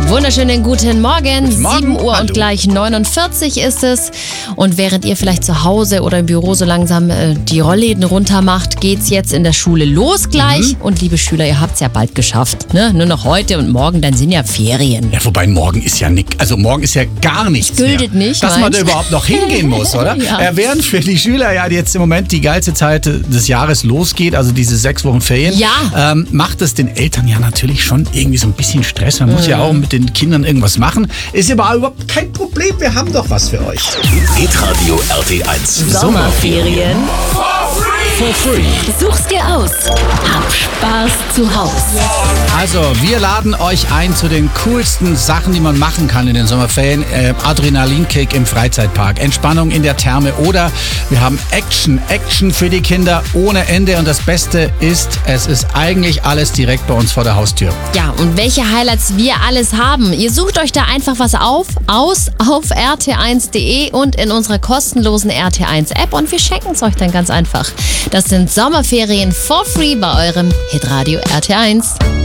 Wunderschönen guten Morgen. Guten Morgen. 7 Uhr Hallo. und gleich 49 ist es. Und während ihr vielleicht zu Hause oder im Büro so langsam die Rollläden runter macht, geht's jetzt in der Schule los gleich. Und liebe Schüler, ihr habt's ja bald geschafft. Ne? Nur noch heute und morgen, dann sind ja Ferien. Ja, wobei morgen ist ja nicht, also morgen ist ja gar nichts Gültet mehr. nicht, dass man da meinst? überhaupt noch hingehen muss, oder? Ja. Während für die Schüler ja jetzt im Moment die geilste Zeit des Jahres losgeht, also diese 6 Wochen Ferien, Ja. macht es den Eltern ja natürlich schon irgendwie so ein bisschen Stress. Man muss ja auch mit den Kindern irgendwas machen. Ist aber überhaupt kein Problem, wir haben doch was für euch. Hitradio RT1. Sommerferien. For free. Such's dir aus. Hab Spaß zu Hause. Also, wir laden euch ein zu den coolsten Sachen, die man machen kann in den Sommerferien. Adrenalinkick im Freizeitpark, Entspannung in der Therme oder wir haben Action für die Kinder ohne Ende. Und das Beste ist, es ist eigentlich alles direkt bei uns vor der Haustür. Ja, und welche Highlights wir alles haben. Ihr sucht euch da einfach was aus auf rt1.de und in unserer kostenlosen RT1-App und wir schenken es euch dann ganz einfach. Das sind Sommerferien for free bei eurem Hitradio RT1.